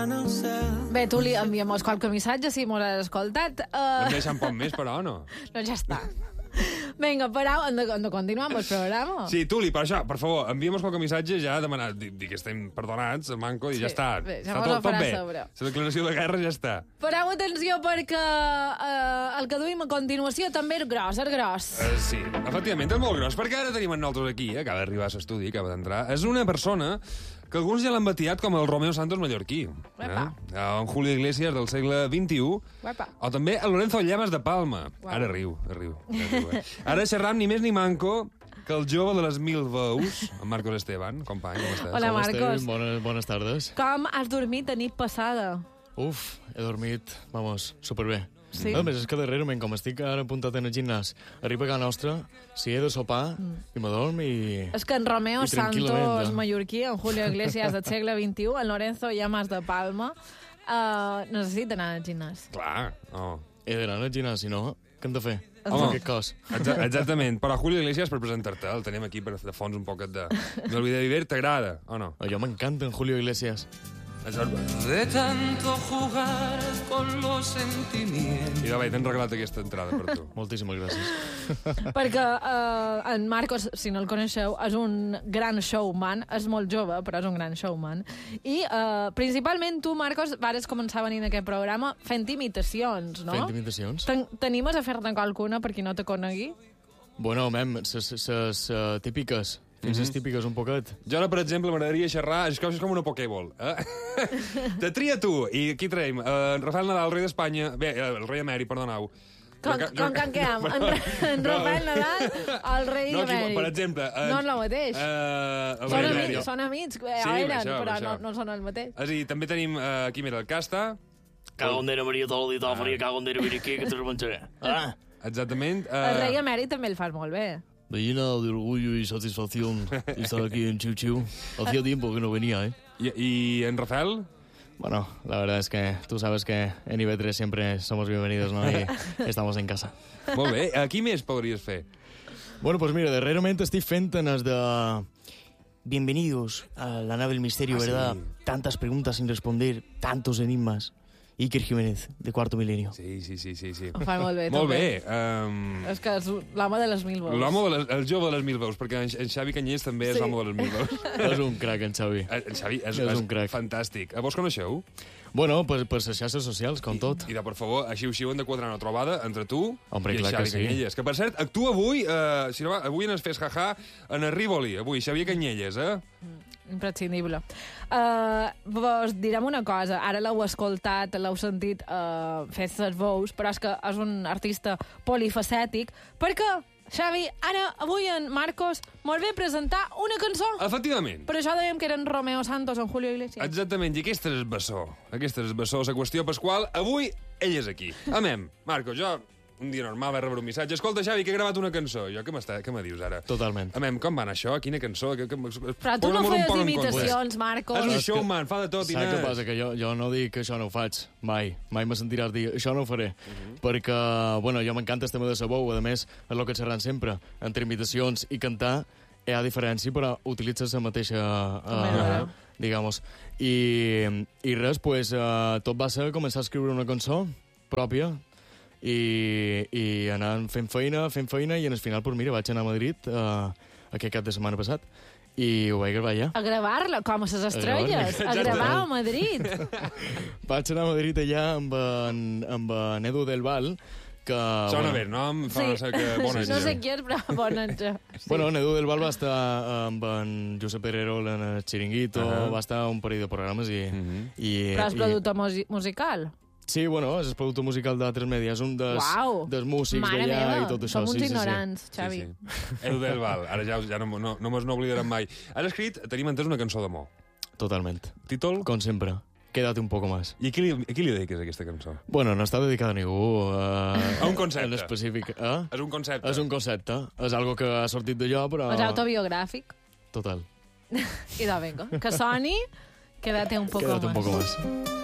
Bé, tu li enviem qualque missatge, si m'ho has escoltat. Em deixen poc més, però, no? No, ja està. Vinga, parau, hem de continuar amb el programa. Sí, Tuli, per això, per favor, envia'm qualque missatge ja demanant, dir que estem perdonats, el manco, i ja està. Bé, ja està mos ho tot farà bé. saber. La declaració de guerra ja està. Parau, atenció, perquè el que duim a continuació també és gros, Sí, efectivament, és molt gros, perquè ara tenim en nosaltres aquí, acaba d'arribar a l'estudi, acaba d'entrar. És una persona que alguns ja l'han batiat com el Romeo Santos mallorquí. En Julio Iglesias del segle XXI. Uepa. O també el Lorenzo Llamas de Palma. Uau. Ara riu. Ara xerram ni més ni manco que el jove de les 1000 veus, en Marcos Esteban. Company, com estàs? Hola, Marcos. Buenas tardes. Com has dormit a nit passada? Uf, he dormit, vamos, superbé. Sí. A més, és que darrerament, com estic ara apuntat en el gimnàs, arriba a casa nostra, si he de sopar, i m'adorm i... És que en Romeo I tranquil·lament, Santos mallorquí, en Julio Iglesias del segle XXI, el Lorenzo Llamas de Palma, necessiten anar al gimnàs. Clar, no. He d'anar al gimnàs, si no, què hem de fer? Home, Aquest cos. Exactament. Però Julio Iglesias, per presentar-te, el tenim aquí per de fons un poquet de... El vídeo d'Iber, t'agrada, o no? A jo m'encanta en Julio Iglesias. De tanto jugar con los sentimientos. I va, tens regalat aquesta entrada per tu. Moltíssimes gràcies. Perquè en Marcos, si no el coneixeu, és un gran showman, és molt jove, però és un gran showman. I principalment tu, Marcos, vares començar a venir en aquest programa fent imitacions, no? Fent imitacions? T'animes a fer-ne qualcuna per qui no te conegui? Bueno, ses típiques. Fins les típiques un poquet. Jo ara, per exemple, m'agradaria xerrar... És com una pokéball. Te tria tu. I aquí traiem Rafael Nadal, el rei d'Espanya... Bé, el rei emèrit, perdoneu. Com que en quedam? En Rafael Nadal, el rei emèrit. Per exemple... No és el mateix. El rei emèrit. Són amics, això, però no són el mateix. És a dir, també tenim aquí, mira, el Casta. Cagondera Maria Tolidó, faria cagondera Viriquí, que te remenjaré. Exactament. El rei emèrit també el fas molt bé. Me llena de orgullo y satisfacción estar aquí en Chiu Chiu. Hacía tiempo que no venía, ¿eh? ¿Y en Rafael? Bueno, la verdad es que tú sabes que en IB3 siempre somos bienvenidos, ¿no? Y estamos en casa. Molt bé. Qui més podries fer? Bueno, pues mira, darrerament estic fent en els de... Bienvenidos a la nave del misterio, ¿verdad? Sí. Tantas preguntas sin responder, tantos enigmas. Iker Jiménez, de Cuarto Milenio. Sí. Ho fa molt bé, Molt també. bé. És que és l'home de les 1000 veus. El jove de les 1000 veus, perquè en Xavi Canyelles també és l'home de les 1000 veus. És un crac, en Xavi. En Xavi és un crac. Fantàstic. Vos coneixeu? Bueno, per les xarxes socials, com tot. I per favor, així hem de quadrar una trobada entre tu Hombre, i el clar Xavi que sí. Canyelles. Que, per cert, actua avui, si no, avui en el Fes Jaja, en el Rivoli, avui, Xavier Canyelles, Imprescindible. Vos direm una cosa, ara l'heu escoltat, l'heu sentit fer les veus, però és que és un artista polifacètic, perquè, Xavi, avui en Marcos molt bé presentar una cançó. Efectivament. Per això dèiem que eren Romeo Santos en Julio Iglesias. Exactament, i aquesta és el bessó. Aquesta és el bessó, la qüestió pasqual. Avui, ell és aquí. Amem, Marcos, jo un dia normal vaig rebre un missatge. Escolta, Xavi, que he gravat una cançó. Jo, què me dius ara? Totalment. Amem, com va anar això? Quina cançó? Però tu no feies imitacions, Marcos. És un showman, fa de tot i Saps més. què passa? Que jo no dic que això no ho faig. Mai me sentiràs dir, això no ho faré. Perquè, bueno, jo m'encanta el tema de la veu, a més, és el que xerran sempre. Entre imitacions i cantar hi ha diferència, però utilitzes la mateixa... digamos. I res, pues, tot va ser començar a escriure una cançó pròpia i anar fent feina i en el final, pues mira, vaig anar a Madrid aquest cap de setmana passat i ho vaig gravar allà. A gravar-la, com a les estrelles. A gravar a Madrid. Vaig anar a Madrid allà amb en Edu del Val, que... Sona bé, no? Em fa no sé que bona no sé qui és, però bona gent. Bueno, en Edu del Val va estar amb en Josep Pedrerol en el Chiringuito, va estar un parell de programes i... Però és productor musical? Sí, bueno, és el productor musical d'altres mèdies, és un dels músics d'allà i tot això. Som uns ignorants, Xavi. Edu del Val, ara ja no mos n'oblidarem mai. Has escrit, tenim entès, una cançó d'amor. Totalment. Títol? Com sempre. Quédate un poco más. I a qui li dediques aquesta cançó? Bueno, no està dedicada a ningú. A un concepte. En específic. És un concepte. És un concepte. És algo que ha sortit d'allò, però... És autobiogràfic. Total. I de venga, que soni, quédate un poco más. Quédate un poco más.